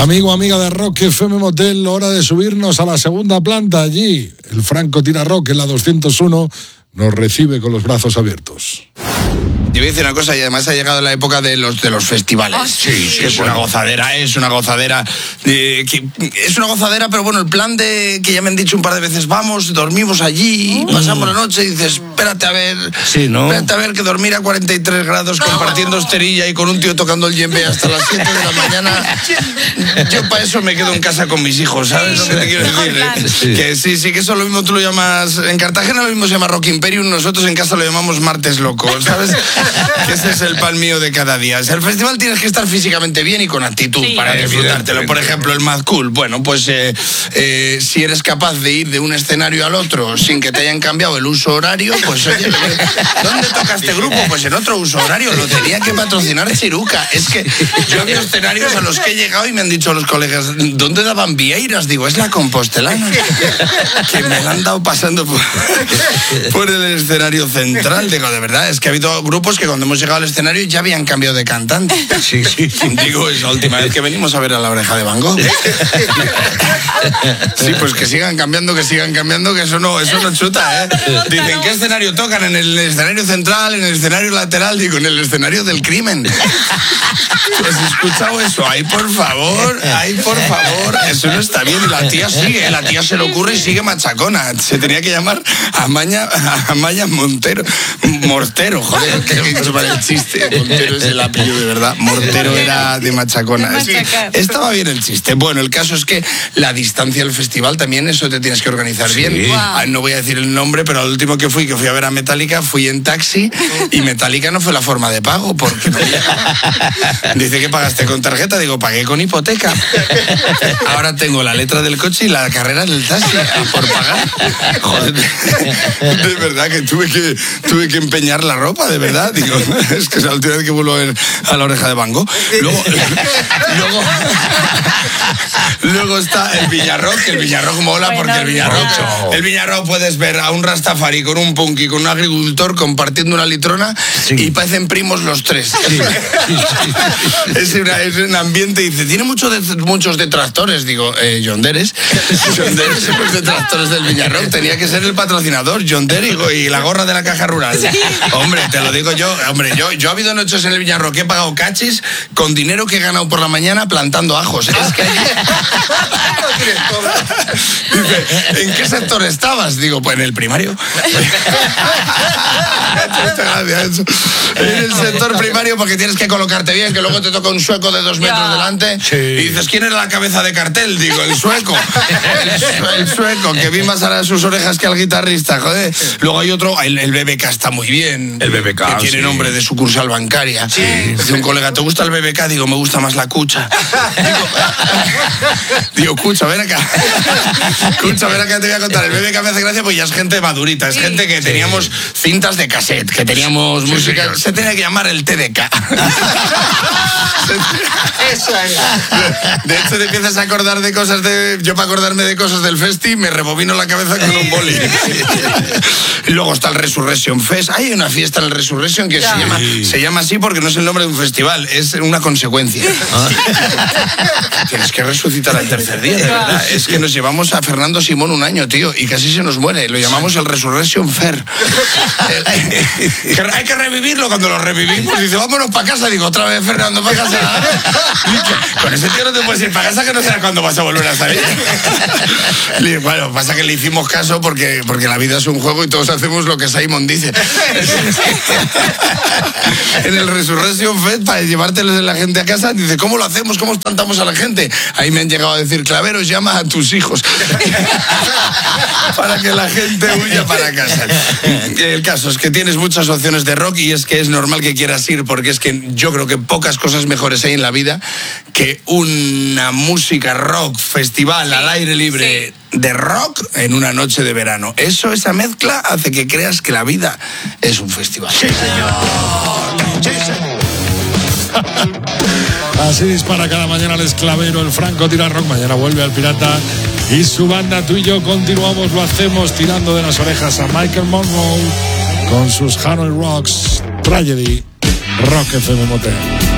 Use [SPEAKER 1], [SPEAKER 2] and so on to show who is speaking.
[SPEAKER 1] Amigo, amiga de Rock FM Motel, hora de subirnos a la segunda planta. Allí, el Franco Tira Rock en la 201 nos recibe con los brazos abiertos.
[SPEAKER 2] Te voy a decir una cosa, y además ha llegado la época de los festivales. Que es una gozadera, es una gozadera, pero bueno, el plan de que ya me han dicho un par de veces, vamos, dormimos allí, pasamos la noche y dices, espérate a ver, espérate a ver que dormir a 43 grados compartiendo esterilla y con un tío tocando el djembe hasta las 7 de la mañana, yo para eso me quedo en casa con mis hijos, ¿sabes lo que te quiero decir? Que sí, que eso lo mismo tú lo llamas, en Cartagena lo mismo se llama Rock Imperium, nosotros en casa lo llamamos Martes Loco, ¿sabes? Que ese es el pan mío de cada día. O sea, el festival tienes que estar físicamente bien y con actitud para disfrutártelo. Por ejemplo, el Mad Cool. Bueno, pues si eres capaz de ir de un escenario al otro sin que te hayan cambiado el uso horario, pues oye, ¿dónde toca este grupo? Pues en otro uso horario. Lo tenía que patrocinar Chiruca. Es que yo había escenarios a los que he llegado y me han dicho los colegas, ¿dónde daban vieiras? Digo, es la Compostelana. Que me la han dado pasando por el escenario central. Digo, de verdad, es que ha habido grupos que cuando hemos llegado al escenario ya habían cambiado de cantante. Sí. Digo, es la última vez que venimos a ver a La Oreja de Van Gogh. Sí, pues que sigan cambiando, que eso no chuta, ¿eh? Dicen, ¿qué escenario tocan? ¿En el escenario central, en el escenario lateral? Digo, en el escenario del crimen. ¿Has escuchado eso? Ay, por favor, eso no está bien. Y la tía sigue, la tía se le ocurre y sigue machacona. Se tenía que llamar Amaya Mortero, joder, que eso vale el chiste. Mortero es el apellido de verdad. Mortero era de machacona. Estaba bien el chiste. Bueno, el caso es que la distancia del festival también, eso te tienes que organizar bien. Wow. No voy a decir el nombre, pero al último que fui a ver a Metallica, fui en taxi y Metallica no fue la forma de pago, porque dice que pagaste con tarjeta, digo, pagué con hipoteca. Ahora tengo la letra del coche y la carrera del taxi por pagar. Joder, de verdad que tuve que empeñar la ropa, de verdad. Digo, es que es la última vez que vuelvo a ver a La Oreja de Van Gogh. Luego está el Viñarrock, que el Viñarrock mola porque el Viñarrock puedes ver a un rastafari con un punk y con un agricultor compartiendo una litrona y parecen primos los tres. Es un ambiente, dice, tiene muchos detractores, digo, John Deres son los detractores del Viñarrock, tenía que ser el patrocinador, John Deres y la gorra de la Caja Rural. Hombre, te lo digo yo, yo ha habido noches en el Viñarrock que he pagado cachis con dinero que he ganado por la mañana plantando ajos. Es que dice, ¿en qué sector estabas? Digo, pues en el primario. En el sector primario, porque tienes que colocarte bien, que luego te toca un sueco de 2 metros delante. Y dices, ¿quién era la cabeza de cartel? Digo, el sueco. El sueco, que vi más a sus orejas que al guitarrista, joder. Luego hay otro, el BBK está muy bien. El BBK, que tiene nombre de sucursal bancaria. Dice un colega, ¿te gusta el BBK? Digo, me gusta más la cucha. Digo, Cucha, ven acá. Cucha, ven acá, te voy a contar. El BBK me hace gracia porque ya es gente madurita. Es gente que teníamos cintas de cassette, que teníamos música. Señor. Se tenía que llamar el TDK. Eso es. De hecho, te empiezas a acordar de cosas yo para acordarme de cosas del festi, me rebobino la cabeza con un boli. Y luego está el Resurrection Fest. Hay una fiesta en el Resurrection que se llama así porque no es el nombre de un festival, es una consecuencia. Tienes que resucitar al tercer día, de verdad. Es que nos llevamos a Fernando Simón un año, tío, y casi se nos muere. Lo llamamos el Resurrection Fair. Hay que revivirlo. Cuando lo revivimos, dice, vámonos para casa. Digo, otra vez, Fernando, para casa. Con ese tío no te puedes ir para casa, que no sabes cuándo vas a volver a salir. Bueno, pasa que le hicimos caso porque la vida es un juego y todos hacemos lo que Simon dice. En el Resurrection Fest, para llevártelos de la gente a casa, dice, ¿cómo lo hacemos? ¿Cómo espantamos a la gente? Ahí me han llegado a decir, Claveros, llama a tus hijos para que la gente huya para casa. El caso es que tienes muchas opciones de rock y es que es normal que quieras ir, porque es que yo creo que pocas cosas mejores hay en la vida que una música rock, festival al aire libre de rock en una noche de verano. Esa mezcla hace que creas que la vida es un festival.
[SPEAKER 1] ¡Sí, señor! ¡Sí, señor! Así dispara cada mañana el esclavero, el Franco Tira Rock. Mañana vuelve al Pirata y su banda. Tú y yo continuamos, lo hacemos tirando de las orejas a Michael Monroe con sus Hanoi Rocks, Tragedy, Rock FM Motel.